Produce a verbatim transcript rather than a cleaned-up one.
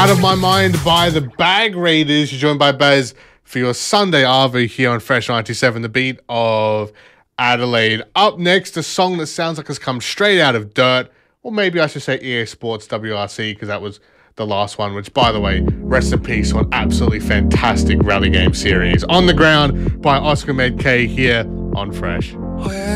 Out of My Mind by the Bag Raiders. You're joined by Bez for your Sunday Arvo here on Fresh ninety-seven, the beat of Adelaide. Up next, a song that sounds like it's come straight out of Dirt, or maybe I should say E A Sports W R C, because that was the last one, which, by the way, rest in peace on absolutely fantastic rally game series. On the Ground by Oscar Med K here on Fresh.